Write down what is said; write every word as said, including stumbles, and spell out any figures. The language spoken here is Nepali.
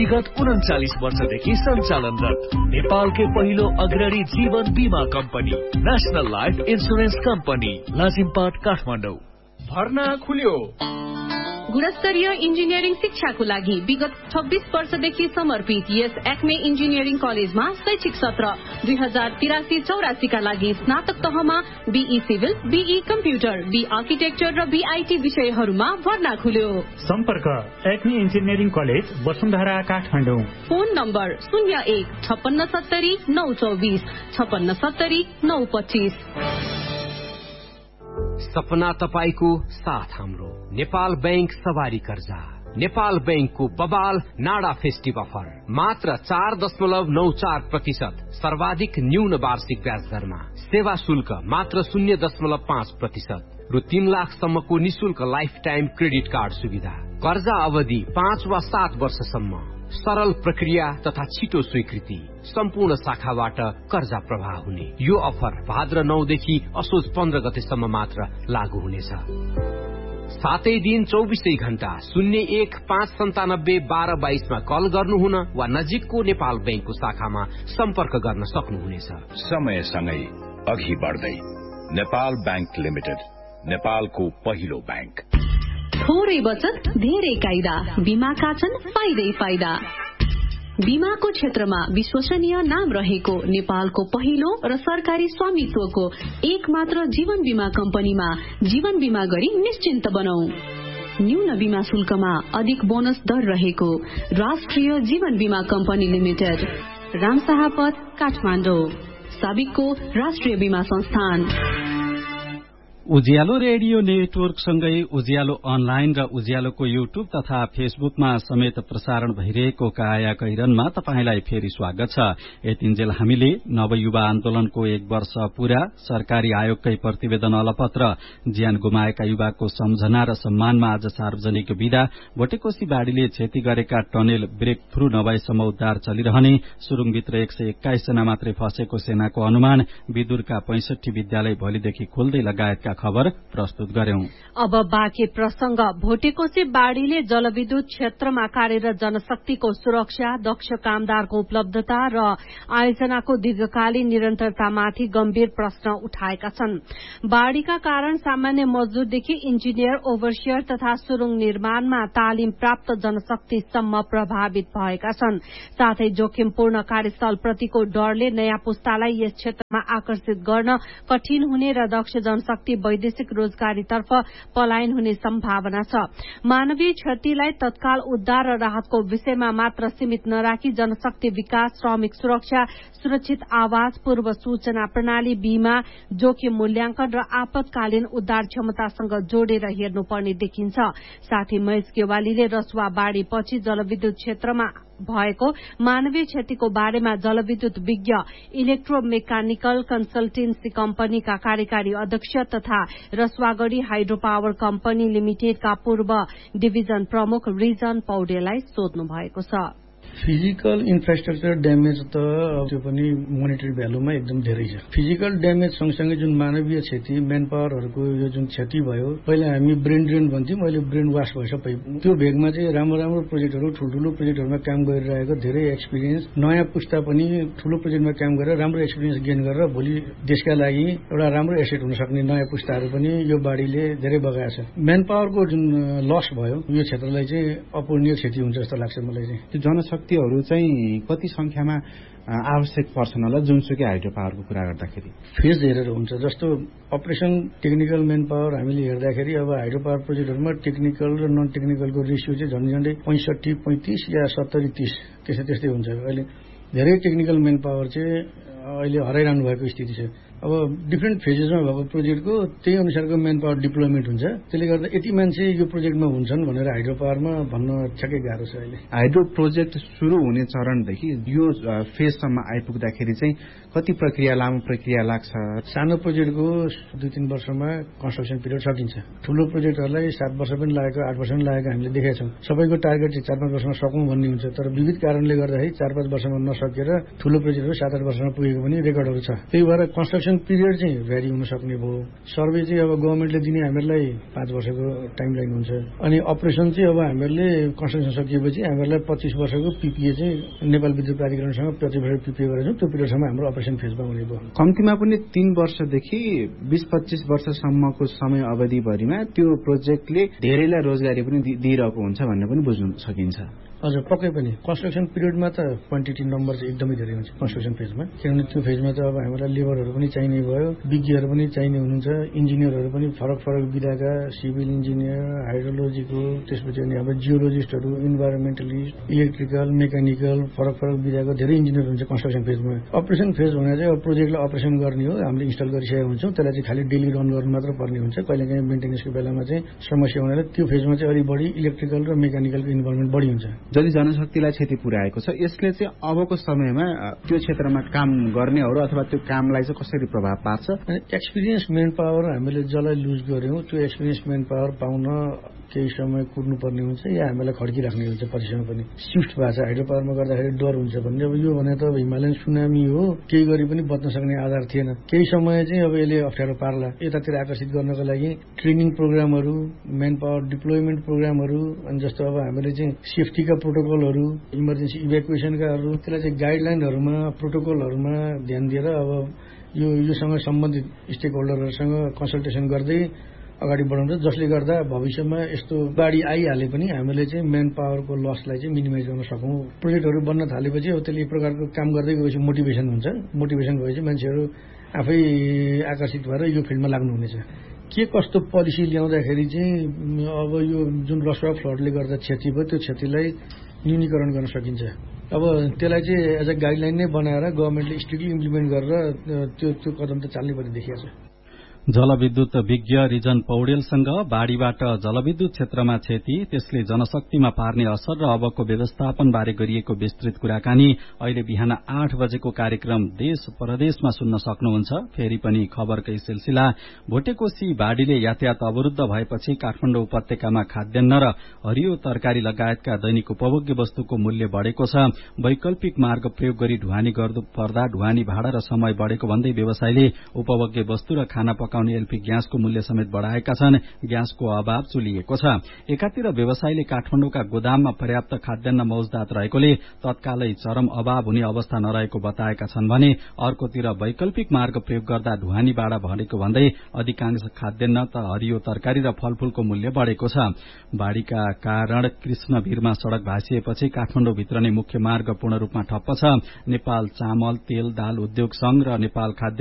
विगत उन्चालिस वर्षदेखि सञ्चालनरत नेपालकै पहिलो अग्रणी जीवन बीमा company national life insurance company Lazimpat Kathmandu. भर्ना खुल्यो। गुणस्तरीय इन्जिनियरिङ शिक्षाको लागि विगत छब्बीस वर्षदेखि समर्पित यस एक्मे इन्जिनियरिङ कलेजमा शैक्षिक सत्र दुई हजार तिरासी चौरासी का लागि स्नातक तहमा be civil, be computer, be architecture र बीआईटी विषयहरूमा भर्ना खुल्यो। सम्पर्क Acme engineering college Vasundhara Kathmandu. Phone number शून्य एक छप्पन्न सत्तरी नौ चौबिस छप्पन्न सत्तरी नौ पच्चिस। सपना तपाईको साथ हाम्रो नेपाल बैंक सवारी कर्जा। नेपाल बैंकको बबाल नाडा फेस्टिभ अफर मात्र चार दशमलव नौ चार प्रतिशत सर्वाधिक न्यून वार्षिक ब्याज दरमा, सेवा शुल्क मात्र शून्य दशमलव पाँच प्रतिशत र तीन लाखसम्मको निशुल्क लाइफ टाइम क्रेडिट कार्ड सुविधा। कर्जा अवधि पाँच वा सात वर्षसम्म, सरल प्रक्रिया तथा छिटो स्वीकृति, सम्पूर्ण शाखाबाट कर्जा प्रवाह हुने। यो अफर भाद्र नौदेखि असोज पन्ध्र गतेसम्म मात्र लागू हुनेछ। सातै दिन चौबिसै घण्टा शून्य एक पाँच सन्तानब्बे बाह्र बाइसमा कल गर्नुहुन वा नजिकको नेपाल बैंकको शाखामा सम्पर्क गर्न सक्नुहुनेछ। समयसँगै अघि बढ्दै नेपाल बैंक लिमिटेड, नेपालको पहिलो बैंक। थोरै बचत धेरै कायदा, बीमाका छन् फाइदै फाइदा। बीमाको क्षेत्रमा विश्वसनीय नाम रहेको नेपालको पहिलो र सरकारी स्वामित्वको एक मात्र जीवन बीमा कम्पनीमा जीवन बीमा गरी निश्चिन्त बनाऊ। न्यून बीमा शुल्कमा अधिक बोनस दर रहेको राष्ट्रिय जीवन बीमा कम्पनी लिमिटेड, रामशाहपथ काठमाडौँ, साबिकको राष्ट्रिय बीमा संस्थान। उज्यालो रेडियो नेटवर्क सँगै उज्यालो अनलाइन र उज्यालोको युट्युब तथा फेसबुकमा समेत प्रसारण भइरहेको काया कैरनमा तपाईंलाई फेरि स्वागत छ। यतिन्जेल हामीले नवयुवा आन्दोलनको एक वर्ष पूरा, सरकारी आयोगकै प्रतिवेदन अलपत्र, ज्यान गुमाएका युवाको सम्झना र सम्मानमा आज सार्वजनिक विदा, भोटेकोशी बाढ़ीले क्षति गरेका टनेल ब्रेक थ्रू नभएसम्म उद्धार चलिरहने, सुरुङभित्र एक सय एक्काइस जना मात्रै फँसेको सेनाको अनुमान, विदुरका पैंसठी विद्यालय भोलिदेखि खोल्दै लगायतका खबर प्रस्तुत गर्यौं। अब बाँकी प्रसंग। भोटेकोशी बाढ़ीले जलविद्युत क्षेत्रमा कार्यरत जनशक्तिको सुरक्षा, दक्ष कामदारको उपलब्धता र आयोजनाको दीर्घकालीन निरन्तरतामाथि गम्भीर प्रश्न उठाएका छन्। बाढ़ीका कारण सामान्य मजदूरदेखि इन्जिनियर, ओभरसियर तथा सुरुङ निर्माणमा तालिम प्राप्त जनशक्तिसम्म प्रभावित भएका छन्। साथै जोखिमपूर्ण कार्यस्थलप्रतिको डरले नयाँ पुस्तालाई यस क्षेत्रमा आकर्षित गर्न कठिन हुने र दक्ष जनशक्ति वैदेशिक रोजगारीतर्फ पलायन हुने सम्भावना छ। मानवीय क्षतिलाई तत्काल उद्धार र राहतको विषयमा मात्र सीमित नराखी जनशक्ति विकास, श्रमिक सुरक्षा, सुरक्षित आवास, पूर्व सूचना प्रणाली, बीमा, जोखिम मूल्याङ्कन र आपतकालीन उद्धार क्षमतासँग जोडेर हेर्नुपर्ने देखिन्छ। साथै महेश गेवालीले रसुवा बाढ़ी पछि जलविद्युत क्षेत्रमा भएको मानवीय क्षतिको बारेमा जलविद्युत विज्ञ इलेक्ट्रोमेकानिकल कन्सल्टेन्सी कम्पनीका कार्यकारी अध्यक्ष तथा रसुवागढ़ी हाइड्रो पावर कम्पनी लिमिटेडका पूर्व डिभिजन प्रमुख रिजन पौडेललाई सोध्नु भएको छ। फिजिकल इन्फ्रास्ट्रक्चर ड्यामेज त त्यो पनि मोनेटरी भ्यालुमा एकदम धेरै छ। फिजिकल ड्यामेज सँगसँगै जुन मानवीय क्षति, म्यान पावरहरूको यो जुन क्षति भयो, पहिला हामी ब्रेन ड्रेन भन्थ्यौं, अहिले ब्रेन वाश भयो सबै। त्यो भेगमा चाहिँ राम्रो राम्रो प्रोजेक्टहरू, ठुल्ठुलो प्रोजेक्टहरूमा काम गरिरहेको धेरै एक्सपिरियन्स, नयाँ पुस्ता पनि ठुलो प्रोजेक्टमा काम गरेर राम्रो एक्सपिरियन्स गेन गरेर भोलि देशका लागि एउटा राम्रो एसेट हुन सक्ने नयाँ पुस्ताहरू पनि यो बाढ़ीले धेरै बगाएको छ। म्यान पावरको जुन लस भयो यो क्षेत्रलाई चाहिँ अपूर्णीय क्षति हुन्छ जस्तो लाग्छ मलाई चाहिँ। त्यो जनशक्तिहरू चाहिँ कति संख्यामा आवश्यक पर्छन् होला जुनसुकै हाइड्रो पावरको कुरा गर्दाखेरि? फेज हेरेर हुन्छ। जस्तो अपरेसन टेक्निकल म्यान पावर हामीले हेर्दाखेरि अब हाइड्रो पावर प्रोजेक्टहरूमा टेक्निकल र नन टेक्निकलको रेसियो चाहिँ झन् झन्डै पैंसठी पैंतिस या सत्तरी तीस त्यस्तै त्यस्तै हुन्छ। अहिले धेरै टेक्निकल म्यान पावर चाहिँ अहिले हराइरहनु भएको स्थिति छ। अब डिफ्रेन्ट फेजेसमा भएको प्रोजेक्टको त्यही अनुसारको म्यान पावर डिप्लोयमेन्ट हुन्छ। त्यसले गर्दा यति मान्छे यो प्रोजेक्टमा हुन्छन् भनेर हाइड्रो पावरमा भन्न ठ्याक्कै गाह्रो छ। अहिले हाइड्रो प्रोजेक्ट सुरु हुने चरणदेखि यो फेजसम्म आइपुग्दाखेरि चाहिँ कति प्रक्रिया, लामो प्रक्रिया लाग्छ? सानो प्रोजेक्टको दुई तीन वर्षमा कन्स्ट्रक्सन पिरियड सकिन्छ। ठूलो प्रोजेक्टहरूलाई सात वर्ष पनि लागेको, आठ वर्ष पनि लागेको हामीले देखेका छौँ। सबैको टार्गेट चाहिँ चार पाँच वर्षमा सकौं भन्ने हुन्छ, तर विविध कारणले गर्दाखेरि चार पाँच वर्षमा नसकेर ठूलो प्रोजेक्टहरू सात आठ वर्षमा पुगेको पनि रेकर्डहरू छ। त्यही भएर कन्स्ट्रक्सन कन्स्ट्रक्सन पिरियड चाहिँ भ्यारी हुन सक्ने भयो। सर्वे चाहिँ अब गभर्मेन्टले दिने हामीहरूलाई पाँच वर्षको टाइम लाइन हुन्छ अनि अपरेसन चाहिँ अब हामीहरूले कन्स्ट्रक्सन सकिएपछि हामीहरूलाई पच्चिस वर्षको पिपिए चाहिँ नेपाल विद्युत प्राधिकरणसँग पच्चिस वर्ष पिपिए गरेर त्यो पिरियडसम्म हाम्रो अपरेसन फेजमा हुने भयो। कम्तीमा पनि तीन वर्षदेखि बीस पच्चिस वर्षसम्मको समय अवधिभरिमा त्यो प्रोजेक्टले धेरैलाई रोजगारी पनि दिइरहेको हुन्छ भन्ने पनि बुझ्न सकिन्छ। हजुर पक्कै पनि कन्स्ट्रक्सन पिरियडमा त क्वान्टिटी नम्बर चाहिँ एकदमै धेरै हुन्छ कन्स्ट्रक्सन फेजमा, किनभने त्यो फेजमा त अब हामीलाई लेबरहरू पनि चाहिने भयो, विज्ञहरू पनि चाहिने हुनुहुन्छ, इन्जिनियरहरू पनि फरक फरक विधाका सिभिल इन्जिनियर, हाइड्रोलोजीको, त्यसपछि अनि अब जियोलोजिस्टहरू, इन्भाइरोमेन्टलिस्ट, इलेक्ट्रिकल, मेकानिकल फरक फरक विधाको धेरै इन्जिनियर हुन्छ कन्स्ट्रक्सन फेजमा। अपरेसन फेज भने चाहिँ अब प्रोजेक्टलाई अपरेसन गर्ने हो, हामीले इन्स्टल गरिसकेका हुन्छौँ, त्यसलाई चाहिँ खालि डेली रन गर्नु मात्र पर्ने हुन्छ। कहिलेकाहीँ मेन्टेनेन्सको बेलामा चाहिँ समस्या हुनाले त्यो फेजमा चाहिँ अलिक बढी इलेक्ट्रिकल र मेकानिकलको इन्भल्भमेन्ट बढी हुन्छ। जति जनशक्तिलाई क्षति पुर्याएको छ यसले चाहिँ अबको समयमा त्यो क्षेत्रमा काम गर्नेहरू अथवा त्यो कामलाई चाहिँ कसरी प्रभाव पार्छ? एक्सपिरियन्स मेन पावर हामीले जसलाई लुज गर्यौं त्यो एक्सपिरियन्स मेन पावर पाउन केही समय कुर्नुपर्ने हुन्छ या हामीलाई खड्किराख्ने हुन्छ पछिसम्म पनि। शिफ्ट भएको छ हाइड्रो पावरमा गर्दाखेरि डर हुन्छ भन्ने। अब यो भने त अब हिमालयन सुनामी हो, केही गरी पनि बच्न सक्ने आधार थिएन। केही समय चाहिँ अब यसले अप्ठ्यारो पार्ला। यतातिर आकर्षित गर्नको लागि ट्रेनिङ प्रोग्रामहरू, मेन पावर डिप्लोयमेन्ट प्रोग्रामहरू, अनि जस्तो अब हामीले चाहिँ सेफ्टीका प्रोटोकलहरू, इमर्जेन्सी इभ्याकुएसनकाहरू, त्यसलाई चाहिँ गाइडलाइनहरूमा प्रोटोकलहरूमा ध्यान दिएर अब यो योसँग सम्बन्धित स्टेक होल्डरहरूसँग कन्सल्टेसन गर्दै अगाडि बढाउँछ, जसले गर्दा भविष्यमा यस्तो बाढी आइहाले पनि हामीले चाहिँ मेन पावरको लसलाई चाहिँ मिनिमाइज गर्न सकौँ। प्रोजेक्टहरू बन्न थालेपछि अब त्यसले एक प्रकारको काम गर्दै गएपछि मोटिभेसन हुन्छ। मोटिभेसन भएपछि मान्छेहरू आफै आकर्षित भएर यो फिल्डमा लाग्नुहुनेछ। के कस्तो पोलिसी ल्याउँदाखेरि चाहिँ अब यो जुन रसुवा फ्लडले गर्दा क्षति भयो त्यो क्षतिलाई न्यूनीकरण गर्न सकिन्छ। अब त्यसलाई चाहिँ एज अ गाइडलाइन नै बनाएर गभर्मेन्टले स्ट्रिक्टली इम्प्लिमेन्ट गरेर त्यो त्यो कदम त चाल्नै पर्ने देखिएको छ। जलविद्युत विज्ञ रिजन पौडेलसँग बाढ़ीबाट जलविद्युत क्षेत्रमा क्षति, त्यसले जनशक्तिमा पार्ने असर र अबको व्यवस्थापन बारे गरिएको विस्तृत कुराकानी अहिले बिहान आठ बजेको कार्यक्रम देश परदेशमा सुन्न सक्नुहुन्छ। फेरि पनि खबरकै सिलसिला। भोटेकोशी बाढ़ीले यातायात अवरूद्ध भएपछि काठमाडौँ उपत्यकामा खाद्यान्न र हरियो तरकारी लगायतका दैनिक उपभोग्य वस्तुको मूल्य बढ़ेको छ। वैकल्पिक मार्ग प्रयोग गरी ढुवानी गर्नु पर्दा ढुवानी भाडा र समय बढ़ेको भन्दै व्यवसायीले उपभोग्य वस्तु र खाना पकाउने एलपी ग्यासको मूल्य समेत बढ़ाएका छन्। ग्यासको अभाव चुलिएको छ। एकातिर व्यवसायीले काठमाडौँका गोदाममा पर्याप्त खाद्यान्न मौजदात रहेकोले तत्कालै चरम अभाव हुने अवस्था नरहेको बताएका छन् भने अर्कोतिर वैकल्पिक मार्ग प्रयोग गर्दा ढुवानी भाडा बढ़ेको भन्दै अधिकांश खाद्यान्न त हरियो तरकारी र फलफूलको मूल्य बढ़ेको छ। बाढ़ीका कारण कृष्णवीरमा सड़क भाँसिएपछि काठमाडौँ भित्र नै मुख्य मार्ग पूर्ण रूपमा ठप्प छ। नेपाल चामल तेल दाल उद्योग संघ र नेपाल खाद्य